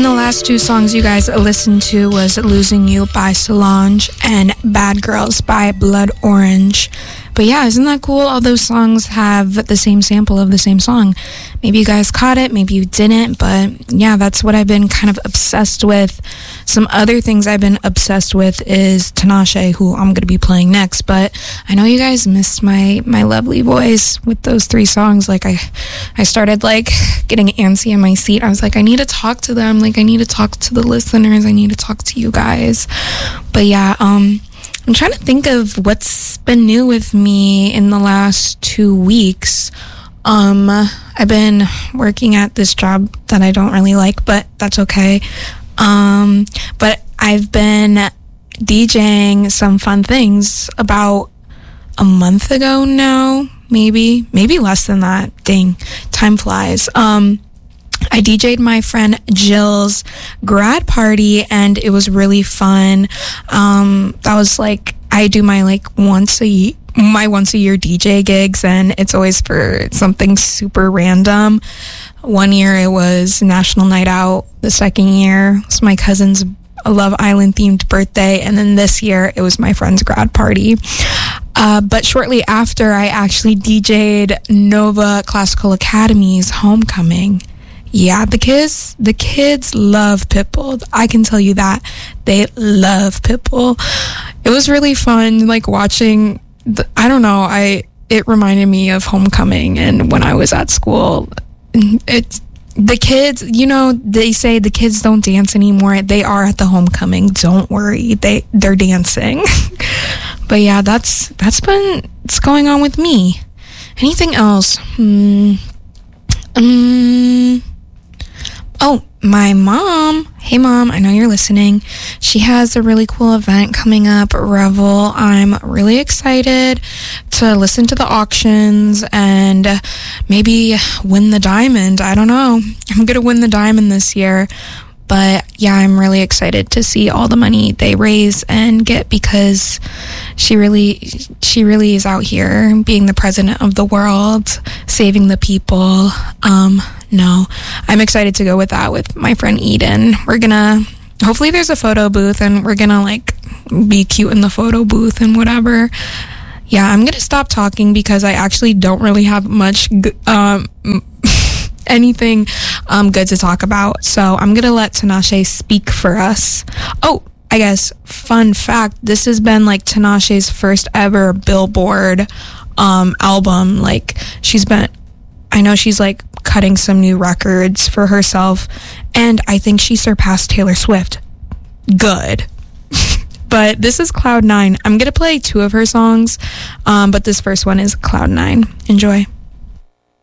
the last two songs you guys listened to was Losing You by Solange and Bad Girls by Blood Orange. But yeah, isn't that cool? All those songs have the same sample of the same song. Maybe you guys caught it, maybe you didn't, but yeah, that's what I've been kind of obsessed with. Some other things I've been obsessed with is Tinashe, who I'm going to be playing next, but I know you guys missed my lovely voice with those three songs. Like, I started, like, getting antsy in my seat. I was like, I need to talk to them. Like, I need to talk to the listeners. I need to talk to you guys. But yeah, I'm trying to think of what's been new with me in the last 2 weeks. I've been working at this job that I don't really like, but that's okay. But I've been DJing some fun things about a month ago now, maybe less than that. Dang, time flies. I DJ'd my friend Jill's grad party, and it was really fun. That was like, I do my like once a year DJ gigs, and it's always for something super random. One year it was National Night Out. The second year it was my cousin's Love Island themed birthday, and then this year it was my friend's grad party. But shortly after, I actually DJ'd Nova Classical Academy's homecoming. Yeah, the kids love Pitbull. I can tell you that. They love Pitbull. It was really fun, like, watching, it reminded me of homecoming and when I was at school. The kids, you know, they say the kids don't dance anymore. They are at the homecoming. Don't worry. They're dancing. But yeah, that's been what's going on with me. Anything else? Oh, my mom. Hey, Mom, I know you're listening. She has a really cool event coming up, Revel. I'm really excited to listen to the auctions and maybe win the diamond. I don't know. I'm going to win the diamond this year. But yeah, I'm really excited to see all the money they raise and get, because she really is out here being the president of the world, saving the people. No, I'm excited to go with that with my friend Eden. Hopefully there's a photo booth and we're gonna like be cute in the photo booth and whatever. Yeah, I'm gonna stop talking because I actually don't really have much anything good to talk about. So I'm gonna let Tinashe speak for us. Oh, I guess fun fact, this has been like Tinashe's first ever Billboard album. Like, I know she's like cutting some new records for herself, and I think she surpassed Taylor Swift. Good. But this is Cloud 9. I'm gonna play 2 of her songs, but this first one is Cloud 9. Enjoy.